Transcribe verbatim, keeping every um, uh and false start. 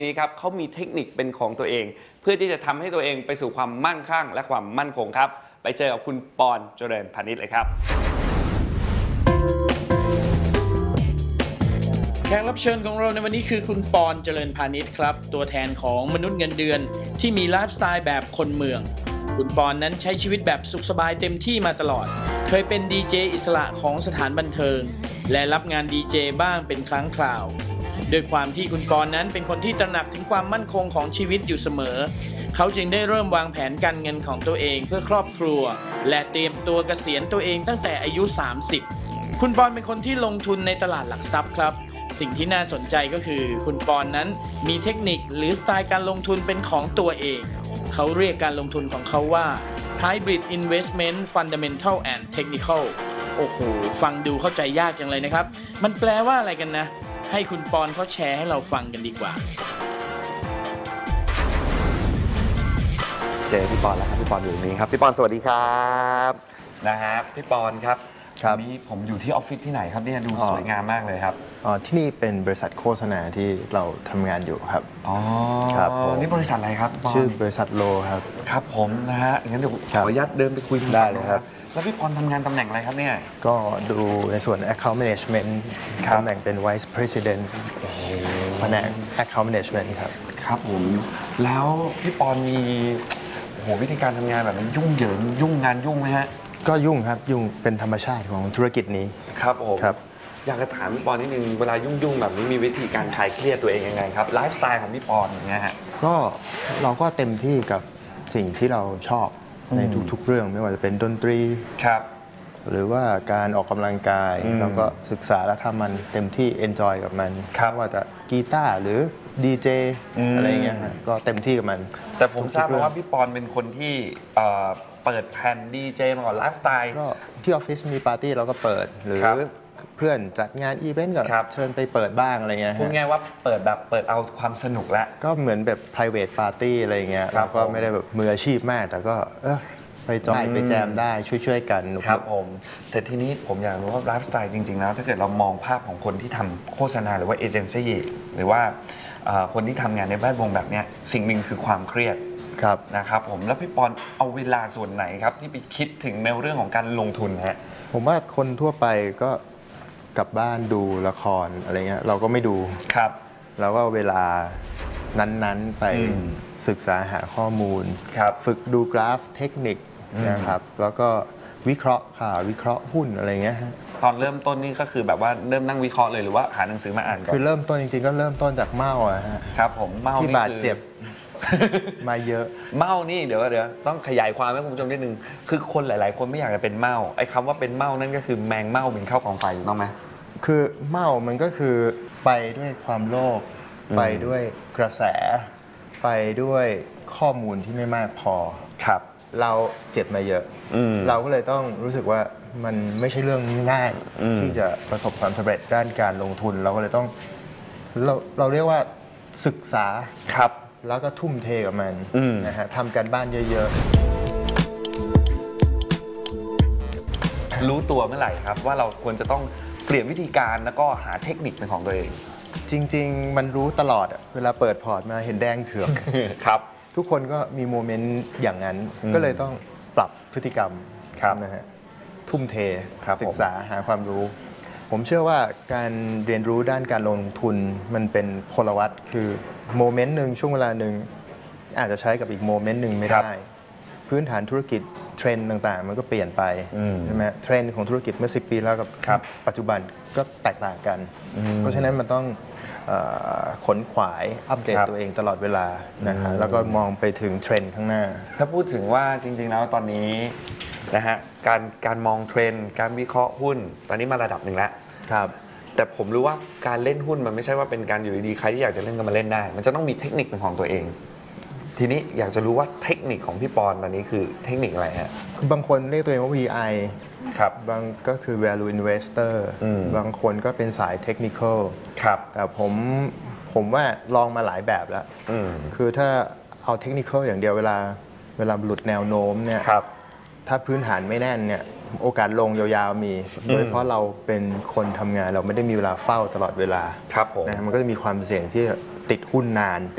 นี้ครับเขามีเทคนิคเป็นของตัวเองเพื่อที่จะทำให้ตัวเองไปสู่ความมั่งคั่งและความมั่นคงครับไปเจอกับคุณปอนเจริญพานิชเลยครับแขกรับเชิญของเราในวันนี้คือคุณปอนเจริญพานิชครับตัวแทนของมนุษย์เงินเดือนที่มีไลฟ์สไตล์แบบคนเมืองคุณปอนนั้นใช้ชีวิตแบบสุขสบายเต็มที่มาตลอดเคยเป็นดีเจอิสระของสถานบันเทิงและรับงานดีเจบ้างเป็นครั้งคราวด้วยความที่คุณปอนนั้นเป็นคนที่ตระหนักถึงความมั่นคงของชีวิตอยู่เสมอเขาจึงได้เริ่มวางแผนการเงินของตัวเองเพื่อครอบครัวและเตรียมตัวเกษียณตัวเองตั้งแต่อายุสามสิบคุณปอนเป็นคนที่ลงทุนในตลาดหลักทรัพย์ครับสิ่งที่น่าสนใจก็คือคุณปอนนั้นมีเทคนิคหรือสไตล์การลงทุนเป็นของตัวเองเขาเรียกการลงทุนของเขาว่า Hybrid Investment Fundamental and Technical โอ้โหฟังดูเข้าใจยากจังเลยนะครับมันแปลว่าอะไรกันนะให้คุณปอนเขาแชร์ให้เราฟังกันดีกว่าเจอพี่ปอนแล้วครับพี่ปอนอยู่ตรงนี้ครับพี่ปอนสวัสดีครับนะฮะพี่ปอนครับวันนี้ผมอยู่ที่ออฟฟิศที่ไหนครับเนี่ยดูสวยงามมากเลยครับอ๋อที่นี่เป็นบริษัทโฆษณาที่เราทำงานอยู่ครับอ๋อครับนี่บริษัทอะไรครับชื่อบริษัทโลครับครับผมนะฮะงั้นเดี๋ยวขออนุญาตเดินไปคุยได้เลยครับแล้วพี่ปอนทำงานตำแหน่งอะไรครับเนี่ยก็ดูในส่วน account management ตำแหน่งเป็น vice president แผนก account management ครับครับผมแล้วพี่ปอนมีโอ้โหวิธีการทำงานแบบนี้ยุ่งเหยิงยุ่งงานยุ่งไหมฮะก็ยุ่งครับยุ่งเป็นธรรมชาติของธุรกิจนี้ครับผมครับอยากจะถามพี่ปอนนิดนึงเวลายุ่งๆแบบนี้มีวิธีการคลายเครียดตัวเองยังไงครับไลฟ์สไตล์ของพี่ปอนอย่างเงี้ยฮะก็เราก็เต็มที่กับสิ่งที่เราชอบในทุกๆเรื่องไม่ว่าจะเป็นดนตรีครับหรือว่าการออกกำลังกายเราก็ศึกษาและทำมันเต็มที่เอนจอยกับมันไม่ว่าจะกีตาร์หรือดีเจอะไรเงี้ยก็เต็มที่กับมันแต่ผมทราบมาว่าพี่ปอนเป็นคนที่เปิดแผ่นดีเจมาก่อนไลฟ์สไตล์ก็ที่ออฟฟิศมีปาร์ตี้เราก็เปิดหรือเพื่อนจัดงานอีเวนต์ก็เชิญไปเปิดบ้างอะไรเงี้ยพูดง่ายว่าเปิดแบบเปิดเอาความสนุกแล้วก็เหมือนแบบ private party อะไรเงี้ยเราก็ไม่ได้แบบมืออาชีพมากแต่ก็เออไปจอยไปแจมได้ช่วยๆกันครับผมแต่ทีนี้ผมอยากรู้ว่าไลฟ์สไตล์จริงๆแล้วถ้าเกิดเรามองภาพของคนที่ทำโฆษณาหรือว่าเอเจนซี่หรือว่าคนที่ทำงานในแวดวงแบบนี้สิ่งหนึ่งคือความเครียดนะครับผมแล้วพี่ปอนเอาเวลาส่วนไหนครับที่ไปคิดถึงในเรื่องของการลงทุนฮะผมว่าคนทั่วไปก็กลับบ้านดูละครอะไรเงี้ยเราก็ไม่ดูครับเราก็เวลานั้นๆไปศึกษาหาข้อมูลฝึกดูกราฟเทคนิคนะครับแล้วก็วิเคราะห์ข่าววิเคราะห์หุ้นอะไรเงี้ยฮะตอนเริ่มต้นนี่ก็คือแบบว่าเริ่มนั่งวิเคราะห์เลยหรือว่าหาหนังสือมาอ่านก่อนคือเริ่มต้นจริงๆก็เริ่มต้นจากเมาอะฮะครับผมเมาที่บาดเจ็บมาเยอะเมานี่เดี๋ยวเดี๋ยวต้องขยายความให้คุณผู้ชมนิดนึงคือคนหลายๆคนไม่อยากจะเป็นเมาไอ้คำว่าเป็นเมานั่นก็คือแมงเมาบินเข้ากองไฟถูกต้องไหมคือเมามันก็คือไปด้วยความโลภไปด้วยกระแสไปด้วยข้อมูลที่ไม่มากพอครับเราเจ็บมาเยอะเราก็เลยต้องรู้สึกว่ามันไม่ใช่เรื่องง่ายที่จะประสบความสำเร็จด้านการลงทุนเราก็เลยต้องเราเราเรียกว่าศึกษาครับแล้วก็ทุ่มเทกับมันนะฮะทำการบ้านเยอะๆรู้ตัวเมื่อไหร่ครับว่าเราควรจะต้องเปลี่ยนวิธีการแล้วก็หาเทคนิคเป็นของตัวเองจริงๆมันรู้ตลอดเวลาเปิดพอร์ตมาเห็นแดงเถือกครับทุกคนก็มีโมเมนต์อย่างนั้นก็เลยต้องปรับพฤติกรรมนะฮะทุ่มเทศึกษาหาความรู้ผมเชื่อว่าการเรียนรู้ด้านการลงทุนมันเป็นพลวัตคือโมเมนต์หนึ่งช่วงเวลาหนึ่งอาจจะใช้กับอีกโมเมนต์หนึ่งไม่ได้พื้นฐานธุรกิจเทรนด์ต่างๆมันก็เปลี่ยนไปใช่ไหมเทรนด์ของธุรกิจเมื่อสิบปีแล้วกับปัจจุบันก็แตกต่างกันเพราะฉะนั้นมันต้องขนขวายอัปเดตตัวเองตลอดเวลานะฮะแล้วก็มองไปถึงเทรนด์ข้างหน้าถ้าพูดถึงว่าจริงๆแล้วตอนนี้นะฮะการการมองเทรนด์การวิเคราะห์หุ้นตอนนี้มาระดับหนึ่งแล้วครับแต่ผมรู้ว่าการเล่นหุ้นมันไม่ใช่ว่าเป็นการอยู่ดีๆใครที่อยากจะเล่นก็มาเล่นได้มันจะต้องมีเทคนิคเป็นของตัวเองทีนี้อยากจะรู้ว่าเทคนิคของพี่ปอนตอนนี้คือเทคนิคอะไรฮะคือบางคนเรียกตัวเองว่า วี ไอครับบางก็คือ value investor บางคนก็เป็นสาย technical ครับแต่ผมผมว่าลองมาหลายแบบแล้วคือถ้าเอาเทคนิคอย่างเดียวเวลาเวลาหลุดแนวโน้มเนี่ยถ้าพื้นฐานไม่แน่นเนี่ยโอกาสลงยาวๆมีโดยเพราะเราเป็นคนทำงานเราไม่ได้มีเวลาเฝ้าตลอดเวลาครับผมนะมันก็จะมีความเสี่ยงที่ติดหุ้นนาน